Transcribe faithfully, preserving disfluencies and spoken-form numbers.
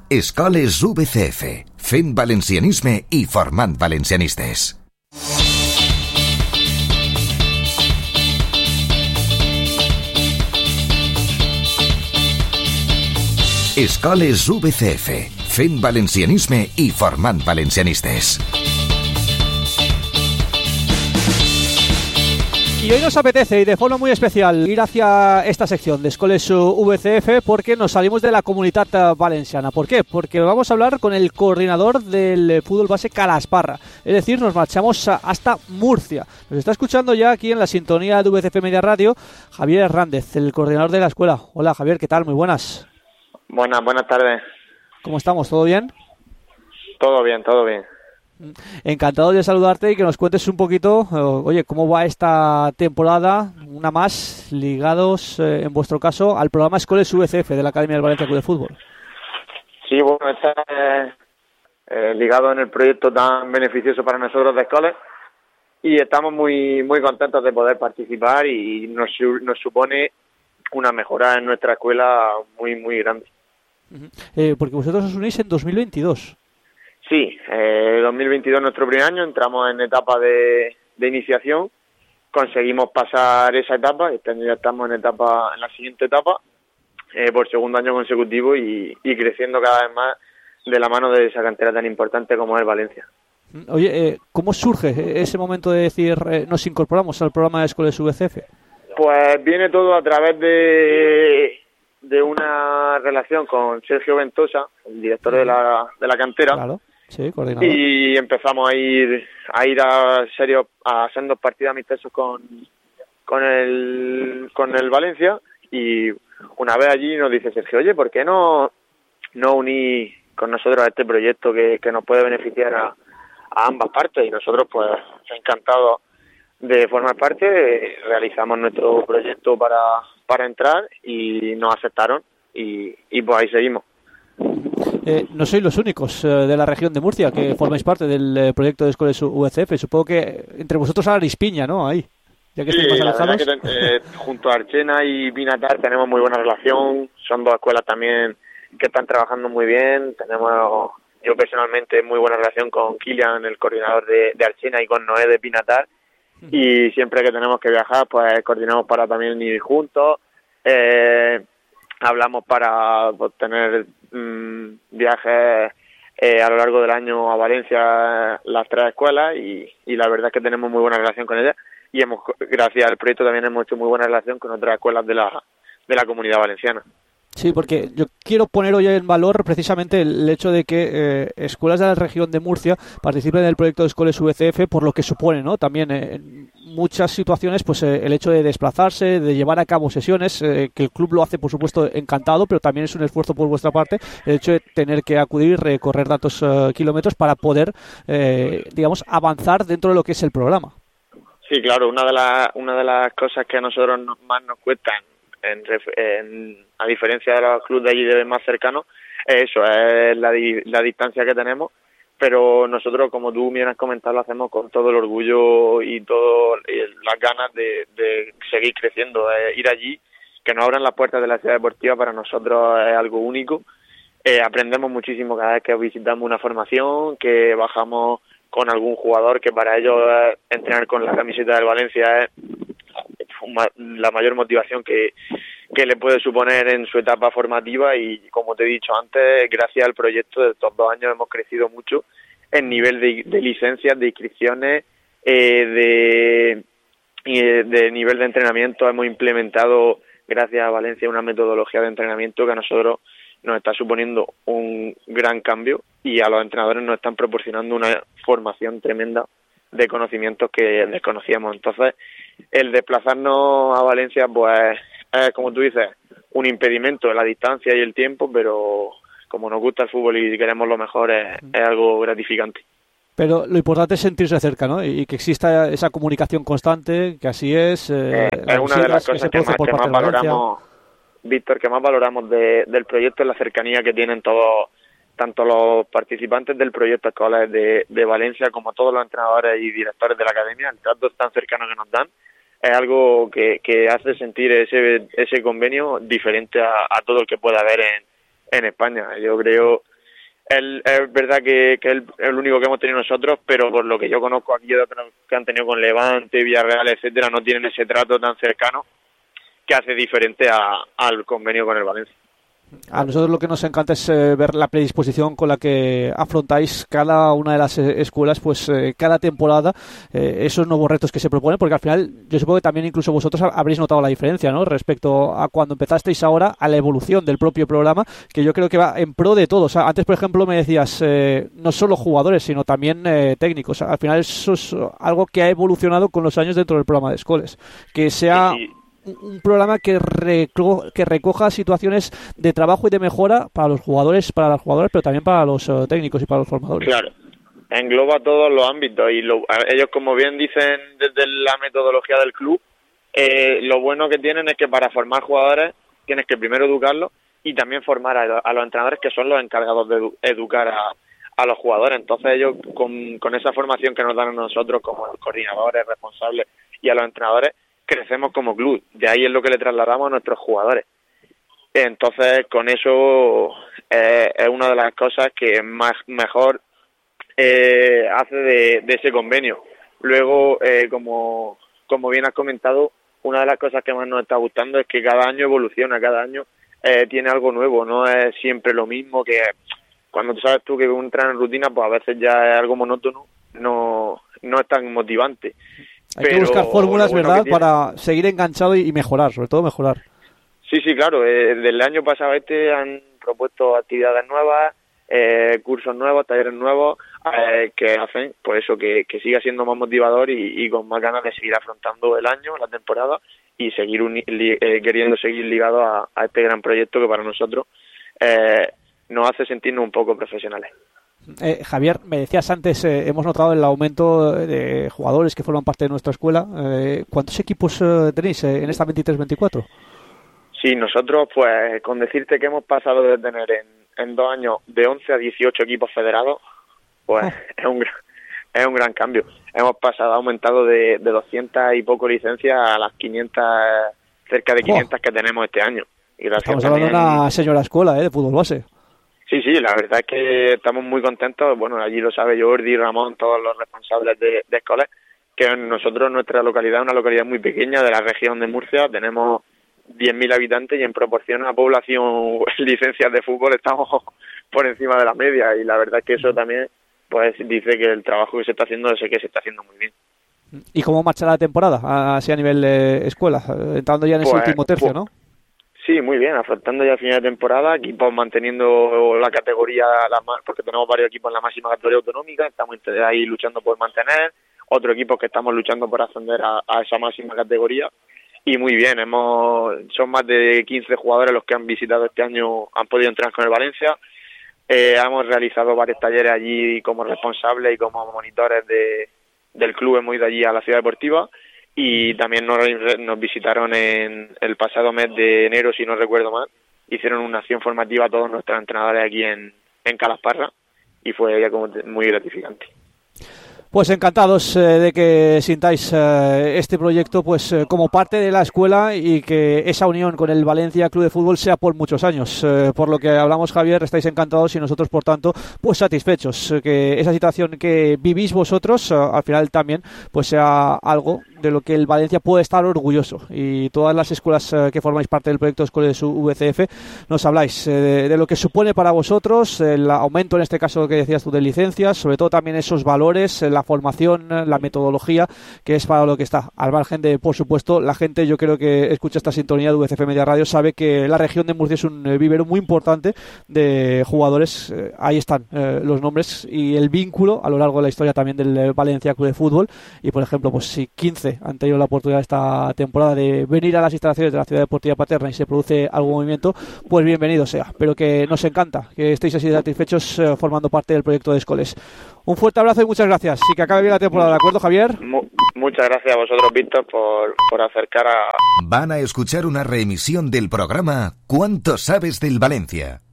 Escoles U B C F, fent valencianisme i formant valencianistes. Escoles U B C F, fent valencianisme i formant valencianistes. Y hoy nos apetece, y de forma muy especial, ir hacia esta sección de Escoles U B C F porque nos salimos de la Comunitat Valenciana. ¿Por qué? Porque vamos a hablar con el coordinador del fútbol base Calasparra. Es decir, nos marchamos hasta Murcia. Nos está escuchando ya aquí en la sintonía de U B C F Media Radio Javier Hernández, el coordinador de la escuela. Hola Javier, ¿qué tal? Muy buenas. Buenas, buenas tardes. ¿Cómo estamos? ¿Todo bien? Todo bien, todo bien. Encantado de saludarte y que nos cuentes un poquito, oye, cómo va esta temporada, una más, ligados, eh, en vuestro caso, al programa Escoles U B C F de la Academia del Valencia Club de Fútbol. Sí, bueno, está eh, eh, ligado en el proyecto tan beneficioso para nosotros de Escoles y estamos muy muy contentos de poder participar y nos, nos supone una mejora en nuestra escuela muy, muy grande. Uh-huh. Eh, porque vosotros os unís en dos mil veintidós. Sí, eh, dos mil veintidós nuestro primer año, entramos en etapa de, de iniciación, conseguimos pasar esa etapa, este año ya estamos en etapa en la siguiente etapa, eh, por segundo año consecutivo y, y creciendo cada vez más de la mano de esa cantera tan importante como es Valencia. Oye, eh, ¿cómo surge ese momento de decir eh, nos incorporamos al programa de Escoles U B C F? Pues viene todo a través de, de una relación con Sergio Ventosa, el director de la, de la cantera. Claro. Sí, coordinador. Y empezamos a ir a ir a serio a hacer dos partidos amistosos con con el con el Valencia y una vez allí nos dice Sergio, oye, ¿por qué no no unir con nosotros a este proyecto que, que nos puede beneficiar a, a ambas partes? Y nosotros pues encantados de formar parte, realizamos nuestro proyecto para para entrar y nos aceptaron y, y pues ahí seguimos. Eh, no sois los únicos eh, de la región de Murcia que formáis parte del eh, proyecto de Escoles U B C F. Supongo que entre vosotros a Rispiña, ¿no? Ahí, ya que sí, estáis más alejados. La verdad que, eh, junto a Archena y Binatar tenemos muy buena relación. Son dos escuelas también que están trabajando muy bien. Tenemos, yo personalmente, muy buena relación con Kilian, el coordinador de, de Archena, y con Noé de Binatar. Uh-huh. Y siempre que tenemos que viajar, pues coordinamos para también ir juntos. Eh, hablamos para pues, tener mmm, viajes eh, a lo largo del año a Valencia, las tres escuelas, y, y la verdad es que tenemos muy buena relación con ellas y hemos, gracias al proyecto también hemos hecho muy buena relación con otras escuelas de la de la Comunidad Valenciana. Sí, porque yo quiero poner hoy en valor precisamente el hecho de que eh, escuelas de la región de Murcia participen en el proyecto de Escoles U B C F por lo que supone, ¿no? También eh, en muchas situaciones, pues eh, el hecho de desplazarse, de llevar a cabo sesiones, eh, que el club lo hace, por supuesto, encantado, pero también es un esfuerzo por vuestra parte el hecho de tener que acudir y recorrer tantos uh, kilómetros para poder, eh, digamos, avanzar dentro de lo que es el programa. Sí, claro, una de las una de las cosas que a nosotros más nos cuestan, En, en, a diferencia de los clubes de allí de más cercanos, es eso, es la, la distancia que tenemos, pero nosotros, como tú bien has comentado, lo hacemos con todo el orgullo y todas las ganas de, de seguir creciendo, de ir allí, que nos abran las puertas de la ciudad deportiva, para nosotros es algo único. Eh, aprendemos muchísimo cada vez que visitamos una formación, que bajamos con algún jugador, que para ellos eh, entrenar con la camiseta del Valencia es la mayor motivación que, que le puede suponer en su etapa formativa. Y como te he dicho antes, gracias al proyecto de estos dos años hemos crecido mucho en nivel de, de licencias, de inscripciones, eh, de, de nivel de entrenamiento. Hemos implementado, gracias a Valencia, una metodología de entrenamiento que a nosotros nos está suponiendo un gran cambio y a los entrenadores nos están proporcionando una formación tremenda de conocimientos que desconocíamos. Entonces, el desplazarnos a Valencia, pues, es, como tú dices, un impedimento de la distancia y el tiempo, pero como nos gusta el fútbol y queremos lo mejor, es, es algo gratificante. Pero lo importante es sentirse cerca, ¿no? Y que exista esa comunicación constante, que así es. Eh, eh, es una de las cosas que, que más, que más valoramos, Víctor, que más valoramos de, del proyecto, es la cercanía que tienen todos, tanto los participantes del proyecto Escoles de, de Valencia como todos los entrenadores y directores de la academia. El trato tan cercano que nos dan es algo que, que hace sentir ese ese convenio diferente a, a todo el que pueda haber en, en España. Yo creo el, es verdad que, que es el, el único que hemos tenido nosotros, pero por lo que yo conozco aquí de otros que han tenido con Levante, Villarreal, etcétera, no tienen ese trato tan cercano que hace diferente a, al convenio con el Valencia. A nosotros lo que nos encanta es eh, ver la predisposición con la que afrontáis cada una de las eh, escuelas, pues eh, cada temporada, eh, esos nuevos retos que se proponen, porque al final yo supongo que también incluso vosotros habréis notado la diferencia, ¿no? Respecto a cuando empezasteis ahora, a la evolución del propio programa, que yo creo que va en pro de todos. O sea, antes, por ejemplo, me decías, eh, no solo jugadores, sino también eh, técnicos. Al final eso es algo que ha evolucionado con los años dentro del programa de escuelas. Que sea... Sí, sí. un programa que, reco- que recoja situaciones de trabajo y de mejora para los jugadores, para los jugadores, pero también para los uh, técnicos y para los formadores. Claro, engloba todos los ámbitos y lo, ellos, como bien dicen desde la metodología del club, eh, lo bueno que tienen es que para formar jugadores tienes que primero educarlos y también formar a, a los entrenadores, que son los encargados de edu- educar a, a los jugadores. Entonces ellos, con, con esa formación que nos dan a nosotros como coordinadores, responsables y a los entrenadores, crecemos como club. De ahí es lo que le trasladamos a nuestros jugadores. Entonces, con eso eh, es una de las cosas que más mejor eh, hace de, de ese convenio. Luego, eh, como, como bien has comentado, una de las cosas que más nos está gustando es que cada año evoluciona, cada año eh, tiene algo nuevo, no es siempre lo mismo. Que cuando tú sabes tú que un entreno en rutina, pues a veces ya es algo monótono, no, no es tan motivante. Hay Pero que buscar fórmulas, bueno, ¿verdad?, tiene... para seguir enganchado y mejorar, sobre todo mejorar. Sí, sí, claro. Eh, desde el año pasado este han propuesto actividades nuevas, eh, cursos nuevos, talleres nuevos, eh, que hacen pues eso, que, que siga siendo más motivador y, y con más ganas de seguir afrontando el año, la temporada, y seguir uni- li- eh, queriendo seguir ligado a, a este gran proyecto que para nosotros eh, nos hace sentirnos un poco profesionales. Eh, Javier, me decías antes, eh, hemos notado el aumento de jugadores que forman parte de nuestra escuela. Eh, ¿Cuántos equipos eh, tenéis eh, en esta veintitrés veinticuatro? Sí, nosotros, pues, con decirte que hemos pasado de tener en, en dos años de once a dieciocho equipos federados, pues oh. es un gran, es un gran cambio. Hemos pasado, ha aumentado de, de doscientas y poco licencias a las quinientas, cerca de quinientas oh. que tenemos este año. Y Estamos hablando también... de una señora escuela, ¿eh?, de fútbol base. Sí, sí, la verdad es que estamos muy contentos. Bueno, allí lo sabe Jordi, Ramón, todos los responsables de, de escuelas, que nosotros, nuestra localidad, es una localidad muy pequeña de la región de Murcia, tenemos diez mil habitantes y en proporción a la población licencias de fútbol estamos por encima de la media, y la verdad es que eso también pues dice que el trabajo que se está haciendo es que se está haciendo muy bien. ¿Y cómo marcha la temporada, así a nivel de escuela, entrando ya en ese pues, último tercio, pues, ¿no? Sí, muy bien, afrontando ya el final de temporada, equipos manteniendo la categoría, la, porque tenemos varios equipos en la máxima categoría autonómica, estamos ahí luchando por mantener, otros equipos que estamos luchando por ascender a, a esa máxima categoría, y muy bien, hemos son más de quince jugadores los que han visitado este año, han podido entrar con el Valencia, eh, hemos realizado varios talleres allí como responsables y como monitores de, del club, hemos ido allí a la ciudad deportiva, y también nos, nos visitaron en el pasado mes de enero, si no recuerdo mal, hicieron una acción formativa a todos nuestros entrenadores aquí en, en Calasparra, y fue ya como muy gratificante. Pues encantados eh, de que sintáis eh, este proyecto pues eh, como parte de la escuela, y que esa unión con el Valencia Club de Fútbol sea por muchos años. Eh, por lo que hablamos, Javier, estáis encantados y nosotros, por tanto, pues satisfechos. Eh, que esa situación que vivís vosotros, eh, al final también pues sea algo de lo que el Valencia puede estar orgulloso. Y todas las escuelas eh, que formáis parte del proyecto Escuela de su V C F, nos habláis eh, de, de lo que supone para vosotros el aumento, en este caso que decías tú, de licencias, sobre todo también esos valores, la formación, la metodología, que es para lo que está. Al margen de, por supuesto, la gente, yo creo que escucha esta sintonía de V C F Media Radio, sabe que la región de Murcia es un eh, vivero muy importante de jugadores. Eh, ahí están eh, los nombres y el vínculo a lo largo de la historia también del eh, Valencia Club de Fútbol. Y, por ejemplo, pues si quince han tenido la oportunidad esta temporada de venir a las instalaciones de la Ciudad Deportiva Paterna y se produce algún movimiento, pues bienvenido sea. Pero que nos encanta que estéis así satisfechos eh, formando parte del proyecto de Escoles. Un fuerte abrazo y muchas gracias. Y que acabe bien la temporada, ¿de acuerdo, Javier? Mu- muchas gracias a vosotros, Víctor, por, por acercar a... Van a escuchar una reemisión del programa ¿Cuánto sabes del Valencia?